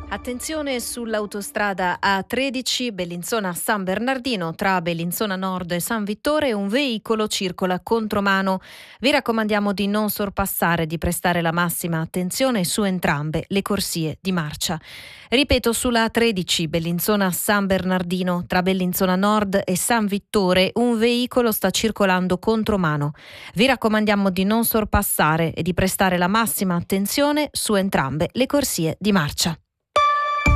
Attenzione sull'autostrada A13 Bellinzona San Bernardino, tra Bellinzona Nord e San Vittore un veicolo circola contromano. Vi raccomandiamo di non sorpassare e di prestare la massima attenzione su entrambe le corsie di marcia. Ripeto, sulla A13 Bellinzona San Bernardino, tra Bellinzona Nord e San Vittore un veicolo sta circolando contromano. Vi raccomandiamo di non sorpassare e di prestare la massima attenzione su entrambe le corsie di marcia.